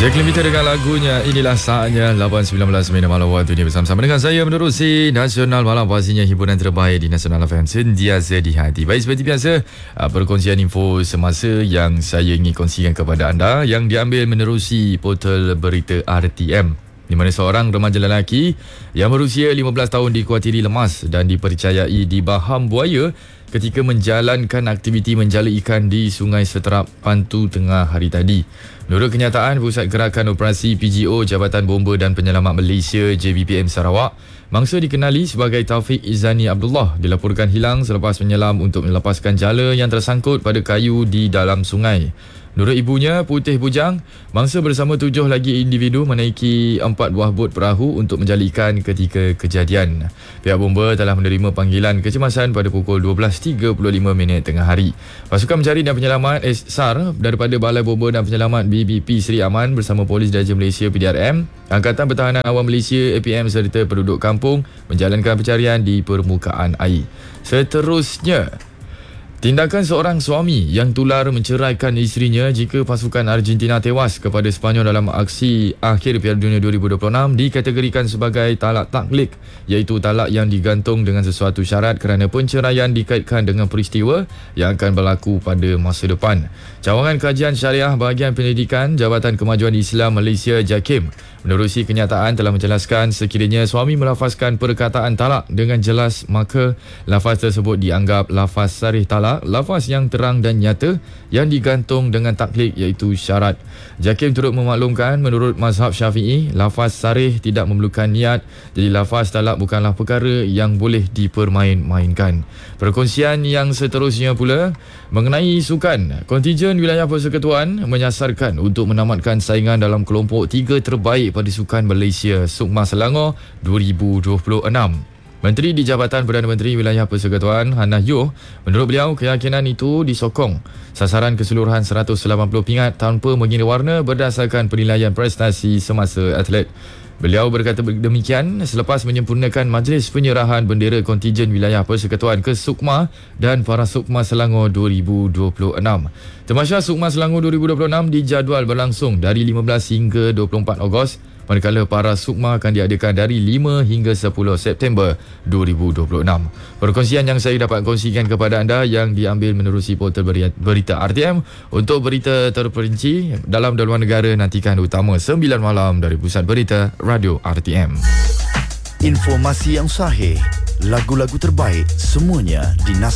Jacqueline Peter dengan lagunya Inilah Saatnya 8.19 minit malam waktu ini bersama-sama dengan saya menerusi Nasional Malam, pastinya hiburan terbaik di Nasional FM sentiasa di hati. Baik, seperti biasa, perkongsian info semasa yang saya ingin kongsikan kepada anda yang diambil menerusi portal berita RTM, di mana seorang remaja lelaki yang berusia 15 tahun dikuatiri lemas dan dipercayai dibaham buaya ketika menjalankan aktiviti menjala ikan di Sungai Seterap, Pantu tengah hari tadi. Menurut kenyataan Pusat Gerakan Operasi PGO Jabatan Bomba dan Penyelamat Malaysia JBPM Sarawak, mangsa dikenali sebagai Taufik Izzani Abdullah dilaporkan hilang selepas menyelam untuk melepaskan jala yang tersangkut pada kayu di dalam sungai. Menurut ibunya, Putih Bujang, mangsa bersama 7 lagi individu menaiki 4 buah bot perahu untuk menjala ikan ketika kejadian. Pihak bomba telah menerima panggilan kecemasan pada pukul 12.35 tengah hari. Pasukan Mencari dan Penyelamat SAR daripada Balai Bomba dan Penyelamat BBP Seri Aman bersama Polis Diraja Malaysia PDRM, Angkatan Pertahanan Awam Malaysia APM serta penduduk kampung menjalankan pencarian di permukaan air. Seterusnya, tindakan seorang suami yang tular menceraikan isterinya jika pasukan Argentina tewas kepada Sepanyol dalam aksi akhir Piala Dunia 2026 dikategorikan sebagai talak taklik, iaitu talak yang digantung dengan sesuatu syarat kerana penceraian dikaitkan dengan peristiwa yang akan berlaku pada masa depan. Cawangan Kajian Syariah Bahagian Pendidikan Jabatan Kemajuan Islam Malaysia JAKIM menerusi kenyataan telah menjelaskan sekiranya suami melafazkan perkataan talak dengan jelas, maka lafaz tersebut dianggap lafaz sarih talak, lafaz yang terang dan nyata yang digantung dengan taklik iaitu syarat. JAKIM turut memaklumkan menurut mazhab Syafi'i, lafaz sarih tidak memerlukan niat, jadi lafaz talak bukanlah perkara yang boleh dipermain-mainkan. Perkongsian yang seterusnya pula mengenai sukan. Kontingen wilayah Persekutuan menyasarkan untuk menamatkan saingan dalam kelompok 3 terbaik pada Sukan Malaysia Sukma Selangor 2026. Menteri di Jabatan Perdana Menteri Wilayah Persekutuan Hannah Yeoh, menurut beliau keyakinan itu disokong sasaran keseluruhan 180 pingat tanpa mengira warna berdasarkan penilaian prestasi semasa atlet. Beliau berkata demikian selepas menyempurnakan majlis penyerahan bendera kontingen wilayah Persekutuan ke Sukma dan para Sukma Selangor 2026. Tamasya Sukma Selangor 2026 dijadual berlangsung dari 15 hingga 24 Ogos, manakala para Sukma akan diadakan dari 5 hingga 10 September 2026. Perkongsian yang saya dapat kongsikan kepada anda yang diambil menerusi portal berita RTM. Untuk berita terperinci dalam dan luar negara, nantikan utama 9 malam dari Pusat Berita Radio RTM. Informasi yang sahih, lagu-lagu terbaik, semuanya di